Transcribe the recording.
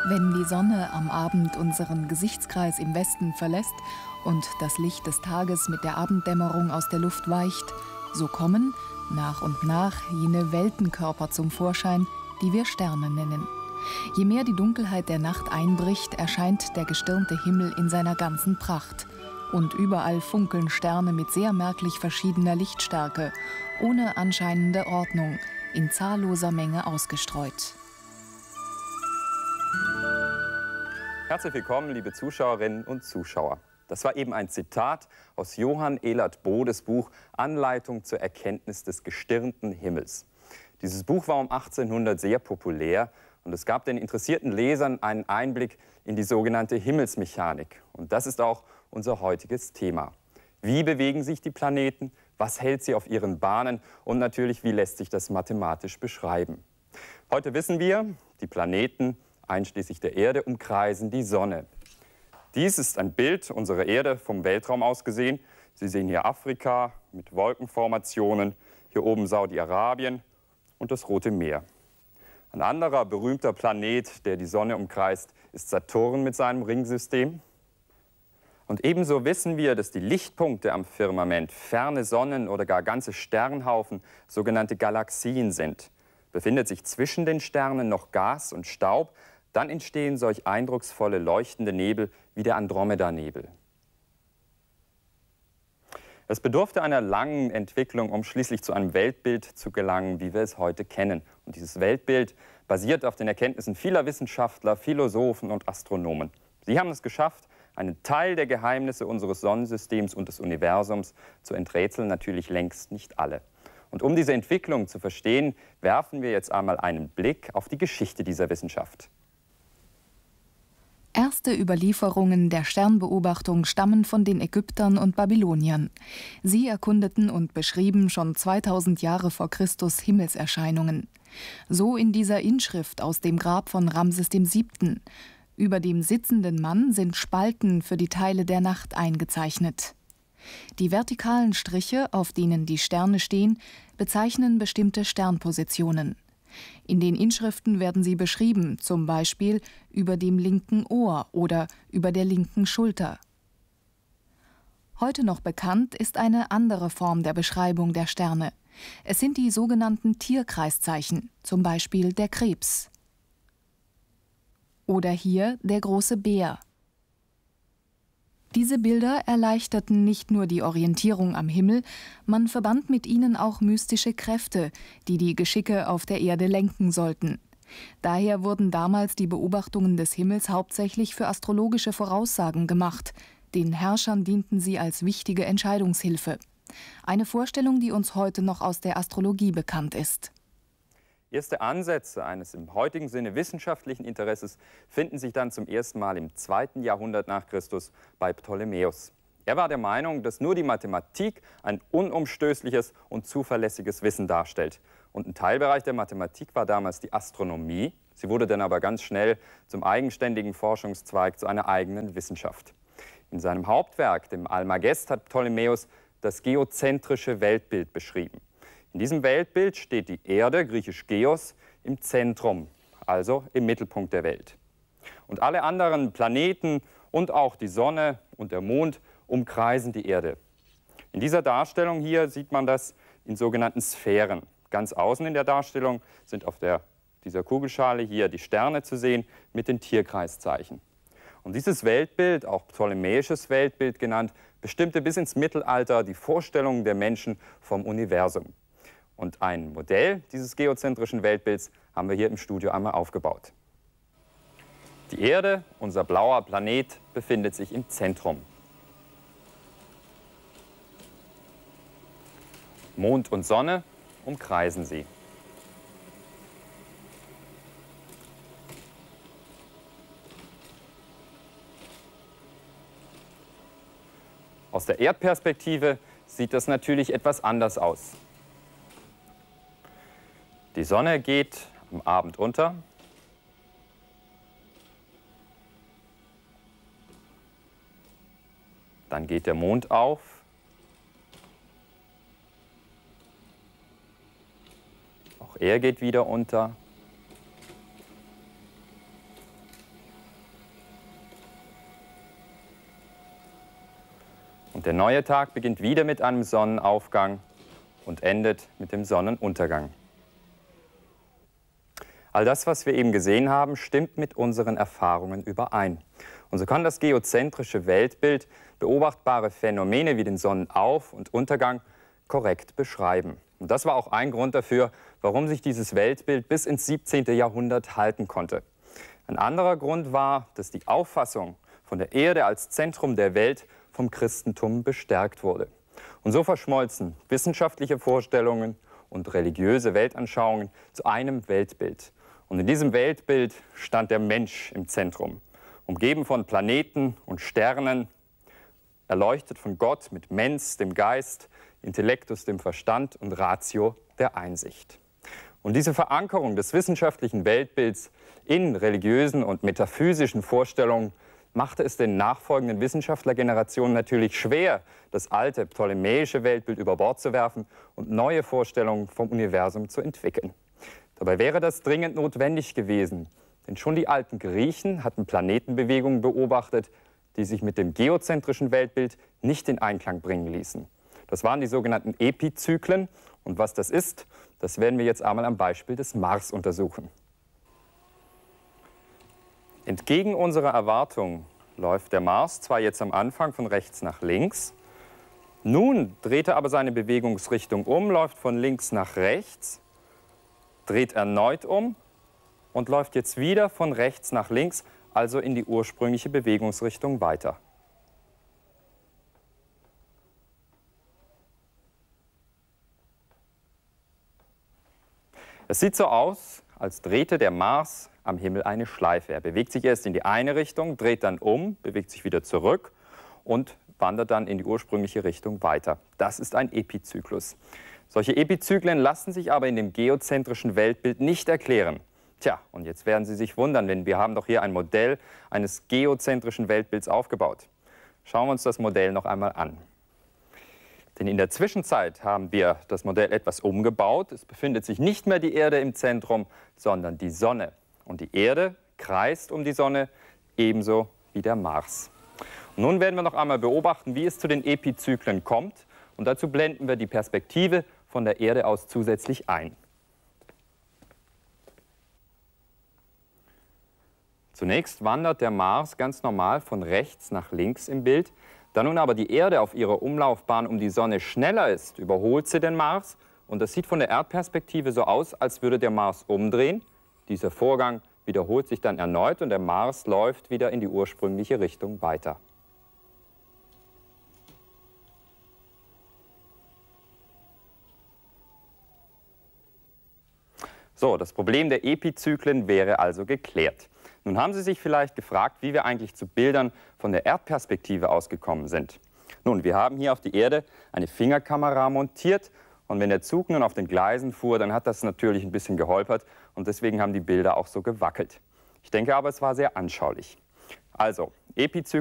Wenn die Sonne am Abend unseren Gesichtskreis im Westen verlässt und das Licht des Tages mit der Abenddämmerung aus der Luft weicht, so kommen nach und nach jene Weltenkörper zum Vorschein, die wir Sterne nennen. Je mehr die Dunkelheit der Nacht einbricht, erscheint der gestirnte Himmel in seiner ganzen Pracht. Und überall funkeln Sterne mit sehr merklich verschiedener Lichtstärke, ohne anscheinende Ordnung, in zahlloser Menge ausgestreut. Herzlich willkommen, liebe Zuschauerinnen und Zuschauer. Das war eben ein Zitat aus Johann Elert Bodes Buch Anleitung zur Erkenntnis des gestirnten Himmels. Dieses Buch war um 1800 sehr populär und es gab den interessierten Lesern einen Einblick in die sogenannte Himmelsmechanik. Und das ist auch unser heutiges Thema. Wie bewegen sich die Planeten? Was hält sie auf ihren Bahnen? Und natürlich, wie lässt sich das mathematisch beschreiben? Heute wissen wir, die Planeten, einschließlich der Erde, umkreisen die Sonne. Dies ist ein Bild unserer Erde vom Weltraum aus gesehen. Sie sehen hier Afrika mit Wolkenformationen, hier oben Saudi-Arabien und das Rote Meer. Ein anderer berühmter Planet, der die Sonne umkreist, ist Saturn mit seinem Ringsystem. Und ebenso wissen wir, dass die Lichtpunkte am Firmament, ferne Sonnen oder gar ganze Sternhaufen, sogenannte Galaxien sind. Befindet sich zwischen den Sternen noch Gas und Staub, dann entstehen solch eindrucksvolle leuchtende Nebel wie der Andromeda-Nebel. Es bedurfte einer langen Entwicklung, um schließlich zu einem Weltbild zu gelangen, wie wir es heute kennen. Und dieses Weltbild basiert auf den Erkenntnissen vieler Wissenschaftler, Philosophen und Astronomen. Sie haben es geschafft, einen Teil der Geheimnisse unseres Sonnensystems und des Universums zu enträtseln, natürlich längst nicht alle. Und um diese Entwicklung zu verstehen, werfen wir jetzt einmal einen Blick auf die Geschichte dieser Wissenschaft. Erste Überlieferungen der Sternbeobachtung stammen von den Ägyptern und Babyloniern. Sie erkundeten und beschrieben schon 2000 Jahre vor Christus Himmelserscheinungen. So in dieser Inschrift aus dem Grab von Ramses VII. Über dem sitzenden Mann sind Spalten für die Teile der Nacht eingezeichnet. Die vertikalen Striche, auf denen die Sterne stehen, bezeichnen bestimmte Sternpositionen. In den Inschriften werden sie beschrieben, zum Beispiel über dem linken Ohr oder über der linken Schulter. Heute noch bekannt ist eine andere Form der Beschreibung der Sterne. Es sind die sogenannten Tierkreiszeichen, zum Beispiel der Krebs. Oder hier der große Bär. Diese Bilder erleichterten nicht nur die Orientierung am Himmel, man verband mit ihnen auch mystische Kräfte, die die Geschicke auf der Erde lenken sollten. Daher wurden damals die Beobachtungen des Himmels hauptsächlich für astrologische Voraussagen gemacht. Den Herrschern dienten sie als wichtige Entscheidungshilfe. Eine Vorstellung, die uns heute noch aus der Astrologie bekannt ist. Erste Ansätze eines im heutigen Sinne wissenschaftlichen Interesses finden sich dann zum ersten Mal im 2. Jahrhundert nach Christus bei Ptolemäus. Er war der Meinung, dass nur die Mathematik ein unumstößliches und zuverlässiges Wissen darstellt. Und ein Teilbereich der Mathematik war damals die Astronomie. Sie wurde dann aber ganz schnell zum eigenständigen Forschungszweig, zu einer eigenen Wissenschaft. In seinem Hauptwerk, dem Almagest, hat Ptolemäus das geozentrische Weltbild beschrieben. In diesem Weltbild steht die Erde, griechisch Geos, im Zentrum, also im Mittelpunkt der Welt. Und alle anderen Planeten und auch die Sonne und der Mond umkreisen die Erde. In dieser Darstellung hier sieht man das in sogenannten Sphären. Ganz außen in der Darstellung sind auf dieser Kugelschale hier die Sterne zu sehen mit den Tierkreiszeichen. Und dieses Weltbild, auch ptolemäisches Weltbild genannt, bestimmte bis ins Mittelalter die Vorstellungen der Menschen vom Universum. Und ein Modell dieses geozentrischen Weltbilds haben wir hier im Studio einmal aufgebaut. Die Erde, unser blauer Planet, befindet sich im Zentrum. Mond und Sonne umkreisen sie. Aus der Erdperspektive sieht das natürlich etwas anders aus. Die Sonne geht am Abend unter. Dann geht der Mond auf. Auch er geht wieder unter. Und der neue Tag beginnt wieder mit einem Sonnenaufgang und endet mit dem Sonnenuntergang. All das, was wir eben gesehen haben, stimmt mit unseren Erfahrungen überein. Und so kann das geozentrische Weltbild beobachtbare Phänomene wie den Sonnenauf- und Untergang korrekt beschreiben. Und das war auch ein Grund dafür, warum sich dieses Weltbild bis ins 17. Jahrhundert halten konnte. Ein anderer Grund war, dass die Auffassung von der Erde als Zentrum der Welt vom Christentum bestärkt wurde. Und so verschmolzen wissenschaftliche Vorstellungen und religiöse Weltanschauungen zu einem Weltbild. Und in diesem Weltbild stand der Mensch im Zentrum, umgeben von Planeten und Sternen, erleuchtet von Gott mit Mens, dem Geist, Intellectus, dem Verstand und Ratio, der Einsicht. Und diese Verankerung des wissenschaftlichen Weltbilds in religiösen und metaphysischen Vorstellungen machte es den nachfolgenden Wissenschaftlergenerationen natürlich schwer, das alte ptolemäische Weltbild über Bord zu werfen und neue Vorstellungen vom Universum zu entwickeln. Dabei wäre das dringend notwendig gewesen, denn schon die alten Griechen hatten Planetenbewegungen beobachtet, die sich mit dem geozentrischen Weltbild nicht in Einklang bringen ließen. Das waren die sogenannten Epizyklen. Und was das ist, das werden wir jetzt einmal am Beispiel des Mars untersuchen. Entgegen unserer Erwartung läuft der Mars zwar jetzt am Anfang von rechts nach links, nun dreht er aber seine Bewegungsrichtung um, läuft von links nach rechts, dreht erneut um und läuft jetzt wieder von rechts nach links, also in die ursprüngliche Bewegungsrichtung weiter. Es sieht so aus, als drehte der Mars am Himmel eine Schleife. Er bewegt sich erst in die eine Richtung, dreht dann um, bewegt sich wieder zurück und wandert dann in die ursprüngliche Richtung weiter. Das ist ein Epizyklus. Solche Epizyklen lassen sich aber in dem geozentrischen Weltbild nicht erklären. Tja, und jetzt werden Sie sich wundern, denn wir haben doch hier ein Modell eines geozentrischen Weltbilds aufgebaut. Schauen wir uns das Modell noch einmal an. Denn in der Zwischenzeit haben wir das Modell etwas umgebaut. Es befindet sich nicht mehr die Erde im Zentrum, sondern die Sonne. Und die Erde kreist um die Sonne, ebenso wie der Mars. Und nun werden wir noch einmal beobachten, wie es zu den Epizyklen kommt. Und dazu blenden wir die Perspektive von der Erde aus zusätzlich ein. Zunächst wandert der Mars ganz normal von rechts nach links im Bild. Da nun aber die Erde auf ihrer Umlaufbahn um die Sonne schneller ist, überholt sie den Mars. Und das sieht von der Erdperspektive so aus, als würde der Mars umdrehen. Dieser Vorgang wiederholt sich dann erneut und der Mars läuft wieder in die ursprüngliche Richtung weiter. So, das Problem der Epizyklen wäre also geklärt. Nun haben Sie sich vielleicht gefragt, wie wir eigentlich zu Bildern von der Erdperspektive ausgekommen sind. Nun, wir haben hier auf die Erde eine Fingerkamera montiert und wenn der Zug nun auf den Gleisen fuhr, dann hat das natürlich ein bisschen geholpert und deswegen haben die Bilder auch so gewackelt. Ich denke aber, es war sehr anschaulich. Also, Epizyklen